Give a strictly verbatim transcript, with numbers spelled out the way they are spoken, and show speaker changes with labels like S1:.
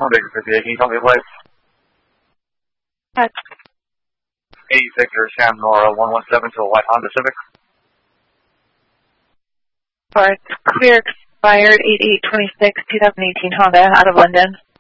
S1: Baker fifty-eight, can you tell me the place?
S2: Yes.
S1: eight Victor Sam Nora one one seven to a white Honda Civic.
S2: Alright, clear expired eight eight twenty-six, twenty eighteen Honda out of London.